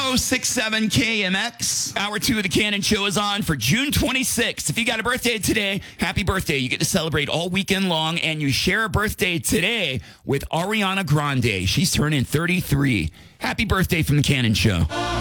1067 KMX. Hour 2 of the Cannon Show is on for June 26th. If you got a birthday today, happy birthday. You get to celebrate all weekend long, and you share a birthday today with Ariana Grande. She's turning 33. Happy birthday from the Cannon Show.